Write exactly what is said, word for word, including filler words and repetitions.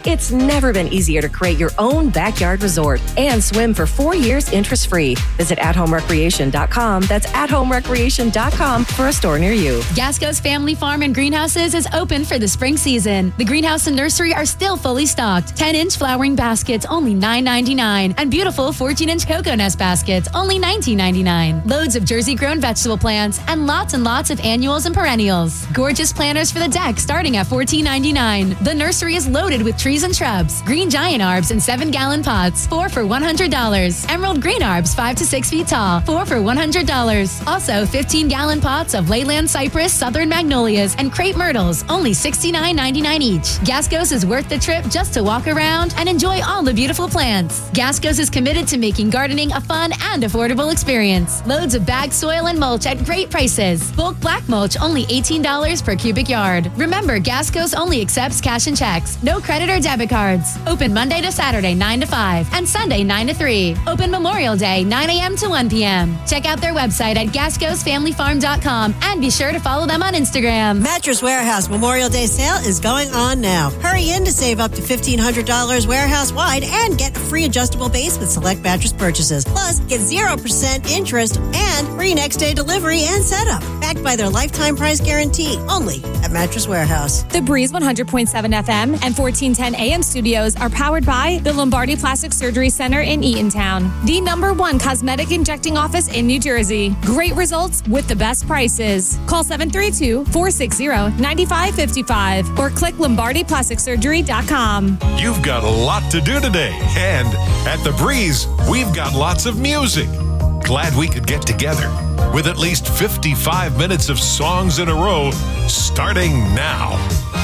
It's never been easier to create your own backyard resort and swim for four years interest-free. Visit at home recreation dot com. That's at home recreation dot com for a store near you. Gasco's Family Farm and Greenhouses is open for the spring season. The greenhouse and nursery are still fully stocked. ten-inch flowering baskets, only nine ninety-nine. And beautiful fourteen-inch cocoa nest baskets, only nineteen ninety-nine. Loads of Jersey-grown vegetable plants and lots and lots of annuals and perennials. Gorgeous planters for the deck starting at fourteen ninety-nine. The nursery is loaded with trees and shrubs. Green giant arbs in seven-gallon pots, four for one hundred dollars. Emerald green arbs, five to six feet tall, four for one hundred dollars. Also, fifteen-gallon pots of Leyland cypress, southern magnolias, and crepe myrtles, only sixty-nine ninety-nine each. Gasco's is worth the trip just to walk around and enjoy all the beautiful plants. Gasco's is committed to making gardening a fun and affordable experience. Loads of bagged soil and mulch at great prices. Bulk black mulch, only eighteen dollars per cubic yard. Remember, Gasco's only accepts cash and checks. No credit or debit cards. Open Monday to Saturday, nine to five, and Sunday, nine to three. Open Memorial Day, nine a.m. to one p.m. Check out their website at gascos family farm dot com and be sure to follow them on Instagram. Mattress Warehouse Memorial Day sale is going on now. Hurry in to save up to fifteen hundred dollars warehouse-wide and get a free adjustable base with select mattress purchases. Plus, get zero percent interest and free next-day delivery and setup. Backed by their lifetime price guarantee. Only at Mattress Warehouse. The Breeze one hundred point seven F M and fourteen ten A M studios are powered by the Lombardi Plastic Surgery Center in Eatontown, the number one cosmetic injecting office in New Jersey. Great results with the best prices. Call seven three two, four six zero, nine five five five or click lombardi plastic surgery dot com. You've got a lot to do today, and at The Breeze, we've got lots of music. Glad we could get together with at least fifty-five minutes of songs in a row starting now.